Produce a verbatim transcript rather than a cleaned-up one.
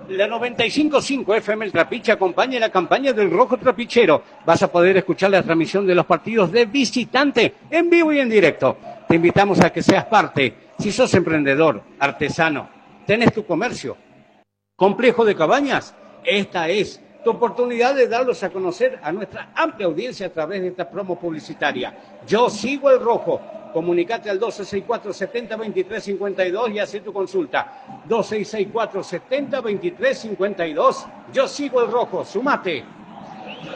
La noventa y cinco punto cinco F M El Trapiche acompaña la campaña del Rojo Trapichero. Vas a poder escuchar la transmisión de los partidos de visitante en vivo y en directo. Te invitamos a que seas parte. Si sos emprendedor, artesano, tenés tu comercio, complejo de cabañas, esta es tu oportunidad de darlos a conocer a nuestra amplia audiencia a través de esta promo publicitaria. Yo sigo el Rojo. Comunicate al dos seis seis cuatro, siete cero, dos tres cinco dos y haz tu consulta. dos seis seis cuatro, siete cero, dos tres cinco dos. Yo sigo el Rojo. Sumate.